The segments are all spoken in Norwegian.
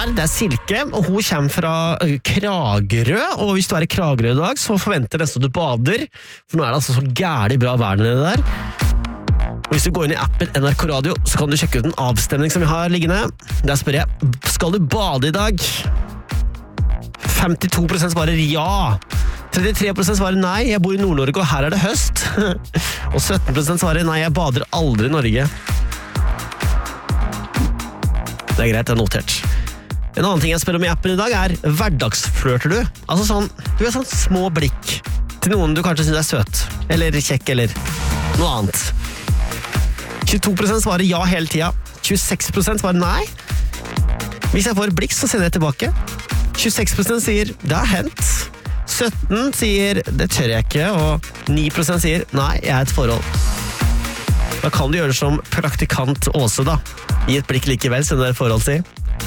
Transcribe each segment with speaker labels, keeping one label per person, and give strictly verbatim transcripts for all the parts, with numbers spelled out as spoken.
Speaker 1: her, det er Silke, og hun kommer fra Kragerø, og hvis du er i Kragerø i dag, så forventer nesten at du bader, for nå er det altså så gærlig bra vær nede der. Og hvis du går inn i appen N R K Radio, så kan du sjekke ut en avstemning som vi har liggende. Der spør jeg, skal du bade i dag? femtito prosent svarer ja. trettitre prosent svarer nei, jeg bor i Nord-Norge, og her er det høst. Og sytten prosent svarer nei, jeg bader aldri i Norge. Det er greit, det er notert. En annen ting jeg spør om i appen i dag er, hverdagsflørter du? Altså sånn, du har sånn små blikk til noen du kanskje synes er søt, eller kjekk, eller noe annet. tjueto prosent svarer ja hele tida. tjueseks prosent svarer nei. Hvis jeg får et blikk, så sender jeg tilbake. tjueseks prosent sier det har hendt. sytten sier det tør jeg ikke, og ni prosent sier nei, jeg er et forhold. Da kan du gjøre det som praktikant Åse da. Gi et blikk likevel, siden det er et forhold til.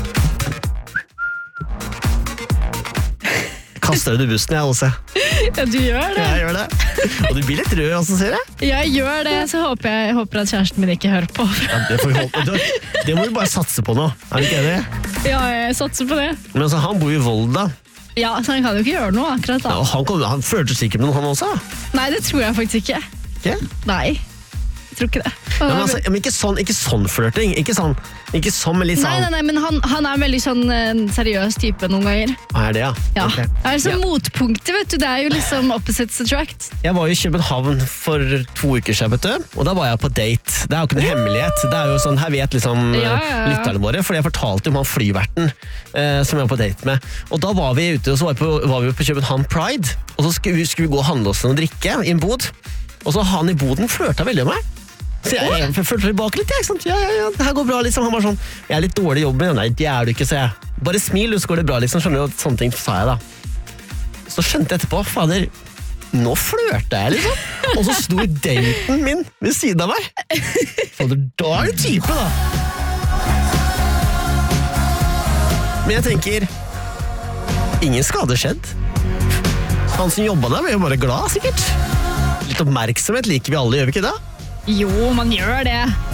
Speaker 1: Kaster du bussen, jeg, Åse?
Speaker 2: Ja, du gjør det.
Speaker 1: Ja, jeg gjør det. Og du blir litt rød også, sier jeg.
Speaker 2: Jeg gjør det, så håper jeg, jeg håper at kjæresten min ikke hører på.
Speaker 1: Ja, det får vi håpe. Det må vi bare satse på nå. Er du ikke enig?
Speaker 2: Ja, jeg satser på det.
Speaker 1: Men altså, han bor i Volda.
Speaker 2: Ja, så han kan jo ikke gjøre noe akkurat da.
Speaker 1: Ja, og han, kom, han følte sikkert med noen, han også.
Speaker 2: Nei, det tror jeg faktisk ikke.
Speaker 1: Ikke?
Speaker 2: Nei, jeg tror ikke det.
Speaker 1: Ja, men altså, men ikke sånn, ikke sånn flørting. Ikke sånn, ikke sånn, men litt sånn.
Speaker 2: Nei, nei, nei, men han, han er en veldig sånn en seriøs type noen ganger.
Speaker 1: Hva er det, ja?
Speaker 2: Ja,
Speaker 1: Okay.
Speaker 2: det er sånn
Speaker 1: Ja.
Speaker 2: motpunkter, vet du. Det er jo liksom opposites attract.
Speaker 1: Jeg var i København for to uker siden, vet du, og da var jeg på date. Det er jo ikke en hemmelighet. Det er jo sånn, her vet liksom
Speaker 2: Ja, ja, ja.
Speaker 1: lytterne våre, fordi jeg fortalte om han flyverten eh, som jeg var på date med. Og da var vi ute, og så var vi på, var vi på København Pride, og så skulle vi, skulle vi gå og handle oss noe å drikke i en bod. Og så han i boden flørta veldig med meg. Så jeg, jeg, jeg følte tilbake litt, jeg, ikke sant? Ja, ja, ja, det her går bra, liksom. Han var sånn, jeg er litt dårlig i jobben, nei, det er du ikke, så jeg. Bare smil, så går det bra, liksom. Skjønner du, at sånne ting sa jeg da. Så skjønte jeg etterpå, fader, nå flørte jeg, liksom. Og så sto daten min ved siden av meg. Fader, da er det type, da. Men jeg tenker, ingen skade skjedd. Han som jobbet der var jo bare glad, sikkert. Litt oppmerksomhet liker vi alle, gjør vi ikke det?
Speaker 2: Jo, man gjør det.